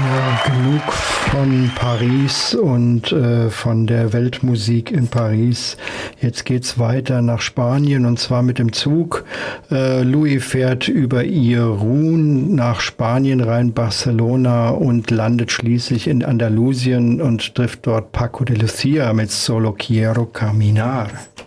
Genug von Paris und von der Weltmusik in Paris. Jetzt geht's weiter nach Spanien und zwar mit dem Zug. Louis fährt über Irun nach Spanien rein, Barcelona und landet schließlich in Andalusien und trifft dort Paco de Lucia mit Solo Quiero Caminar.